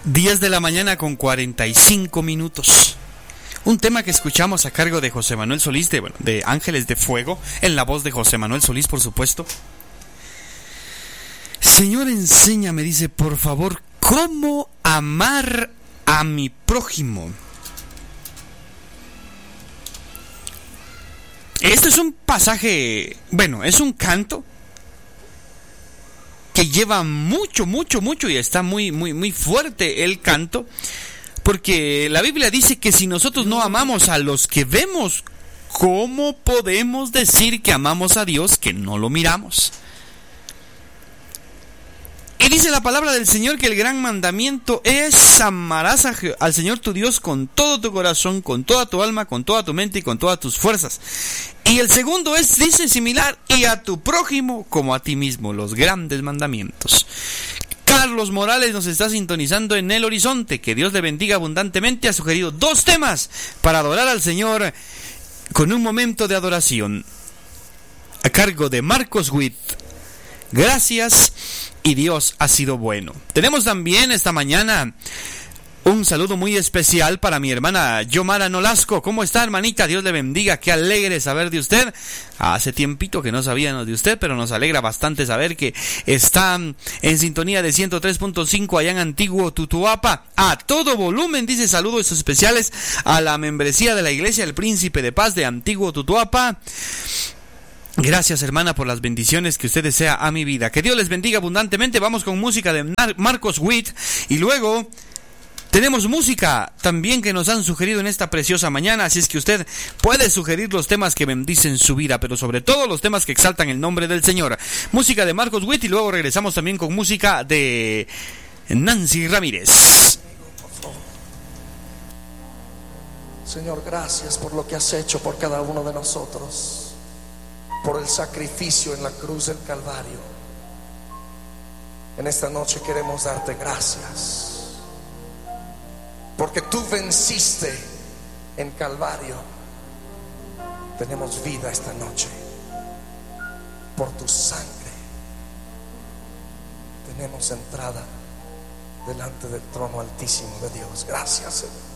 10 de la mañana con 45 minutos. Un tema que escuchamos a cargo de José Manuel Solís, de Ángeles de Fuego, en la voz de José Manuel Solís, por supuesto. Señor, enséñame, dice, por favor, cómo amar a mi prójimo. Este es un pasaje, es un canto que lleva mucho y está muy fuerte el canto, porque la Biblia dice que si nosotros no amamos a los que vemos, ¿cómo podemos decir que amamos a Dios que no lo miramos? Y dice la palabra del Señor que el gran mandamiento es: amarás al Señor tu Dios con todo tu corazón, con toda tu alma, con toda tu mente y con todas tus fuerzas. Y el segundo dice similar: y a tu prójimo como a ti mismo, los grandes mandamientos. Carlos Morales nos está sintonizando en El Horizonte. Que Dios le bendiga abundantemente. Ha sugerido 2 temas para adorar al Señor con un momento de adoración, a cargo de Marcos Witt. Gracias y Dios ha sido bueno. Tenemos también esta mañana un saludo muy especial para mi hermana Yomara Nolasco. ¿Cómo está, hermanita? Dios le bendiga. Qué alegre saber de usted. Hace tiempito que no sabíamos de usted, pero nos alegra bastante saber que está en sintonía de 103.5 allá en Antiguo Tutuapa. A todo volumen, dice, saludos especiales a la membresía de la Iglesia El Príncipe de Paz de Antiguo Tutuapa. Gracias, hermana, por las bendiciones que usted desea a mi vida. Que Dios les bendiga abundantemente. Vamos con música de Marcos Witt y luego tenemos música también que nos han sugerido en esta preciosa mañana. Así es que usted puede sugerir los temas que bendicen su vida, pero sobre todo los temas que exaltan el nombre del Señor. Música de Marcos Witt y luego regresamos también con música de Nancy Ramírez. Señor, gracias por lo que has hecho por cada uno de nosotros, por el sacrificio en la cruz del Calvario. En esta noche queremos darte gracias, porque tú venciste en Calvario. Tenemos vida esta noche por tu sangre. Tenemos entrada delante del trono altísimo de Dios. Gracias, Señor.